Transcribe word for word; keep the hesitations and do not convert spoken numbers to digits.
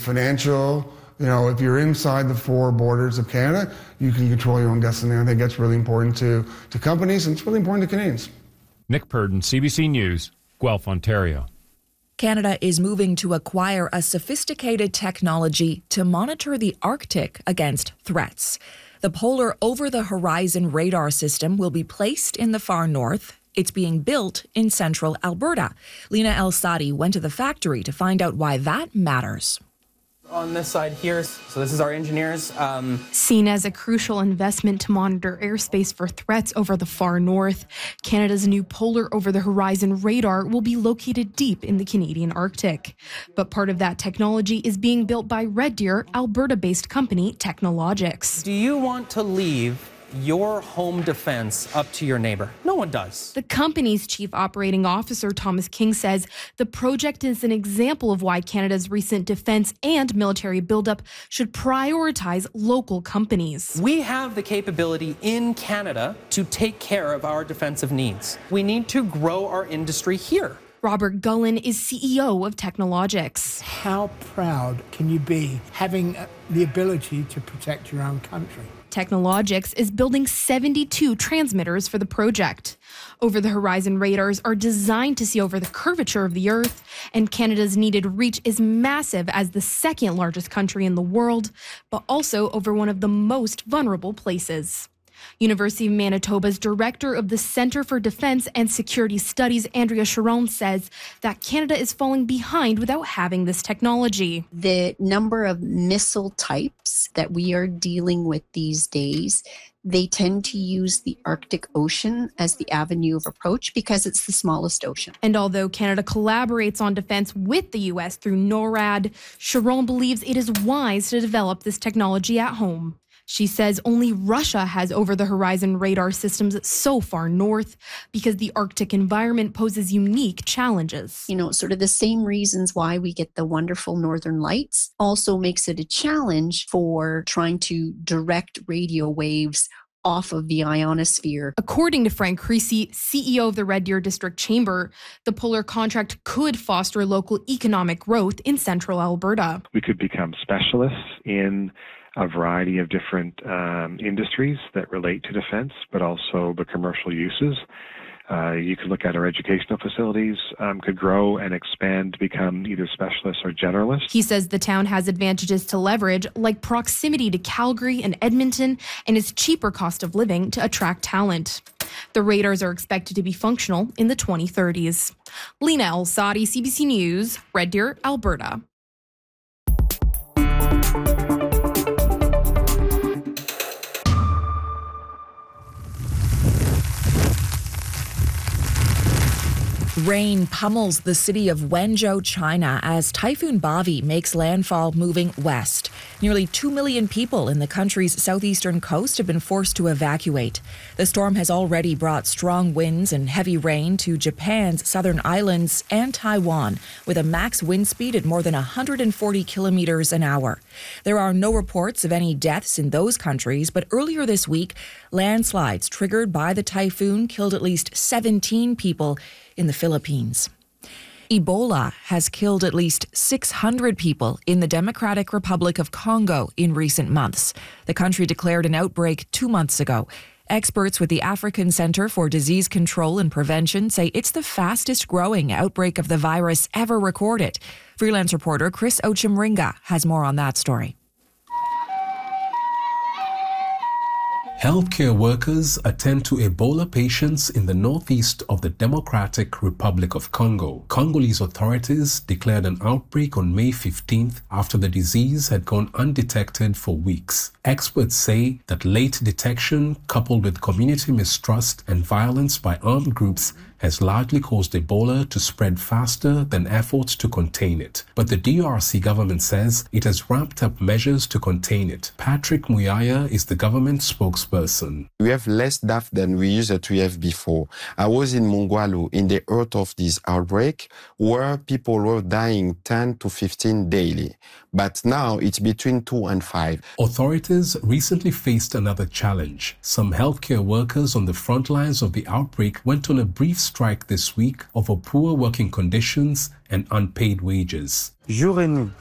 Financial, you know, if you're inside the four borders of Canada, you can control your own destiny. I think that's really important to, to companies, and it's really important to Canadians. Nick Purdon, C B C News, Guelph, Ontario. Canada is moving to acquire a sophisticated technology to monitor the Arctic against threats. The Polar Over-the-Horizon Radar System will be placed in the far north. It's being built in central Alberta. Lena El-Sadi went to the factory to find out why that matters. On this side here, so this is our engineers. Um... Seen as a crucial investment to monitor airspace for threats over the far north, Canada's new Polar Over-the-Horizon Radar will be located deep in the Canadian Arctic. But part of that technology is being built by Red Deer, Alberta-based company Technologics. Do you want to leave your home defense up to your neighbor? No one does. The company's chief operating officer, Thomas King, says the project is an example of why Canada's recent defense and military buildup should prioritize local companies. We have the capability in Canada to take care of our defensive needs. We need to grow our industry here. Robert Gullen is C E O of Technologics. How proud can you be having the ability to protect your own country? Technologics is building seventy-two transmitters for the project. Over-the-horizon radars are designed to see over the curvature of the Earth, and Canada's needed reach is massive as the second largest country in the world, but also over one of the most vulnerable places. University of Manitoba's director of the Centre for Defence and Security Studies, Andrea Charon, says that Canada is falling behind without having this technology. The number of missile types that we are dealing with these days, they tend to use the Arctic Ocean as the avenue of approach because it's the smallest ocean. And although Canada collaborates on defense with the U S through NORAD, Charon believes it is wise to develop this technology at home. She says only Russia has over-the-horizon radar systems so far north because the Arctic environment poses unique challenges. You know, sort of the same reasons why we get the wonderful northern lights also makes it a challenge for trying to direct radio waves off of the ionosphere. According to Frank Creasy, C E O of the Red Deer District Chamber, the Polar contract could foster local economic growth in central Alberta. We could become specialists in a variety of different um, industries that relate to defense, but also the commercial uses. Uh, you could look at our educational facilities um, could grow and expand to become either specialists or generalists. He says the town has advantages to leverage, like proximity to Calgary and Edmonton and its cheaper cost of living to attract talent. The radars are expected to be functional in the twenty thirties. Lena El-Sadi, C B C News, Red Deer, Alberta. Rain pummels the city of Wenzhou, China, as Typhoon Bavi makes landfall moving west. Nearly two million people in the country's southeastern coast have been forced to evacuate. The storm has already brought strong winds and heavy rain to Japan's southern islands and Taiwan, with a max wind speed at more than one hundred forty kilometers an hour. There are no reports of any deaths in those countries, but earlier this week, landslides triggered by the typhoon killed at least seventeen people in the Philippines. Ebola has killed at least six hundred people in the Democratic Republic of Congo in recent months. The country declared an outbreak two months ago. Experts with the African Center for Disease Control and Prevention say it's the fastest growing outbreak of the virus ever recorded. Freelance reporter Chris Ochimringa has more on that story. Healthcare workers attend to Ebola patients in the northeast of the Democratic Republic of Congo. Congolese authorities declared an outbreak on May fifteenth after the disease had gone undetected for weeks. Experts say that late detection, coupled with community mistrust and violence by armed groups, has largely caused Ebola to spread faster than efforts to contain it. But the D R C government says it has ramped up measures to contain it. Patrick Muyaya is the government spokesperson. We have less deaths than we used to have before. I was in Mongwalu in the heart of this outbreak where people were dying ten to fifteen daily. But now it's between two and five. Authorities recently faced another challenge. Some healthcare workers on the front lines of the outbreak went on a brief strike this week over poor working conditions and unpaid wages.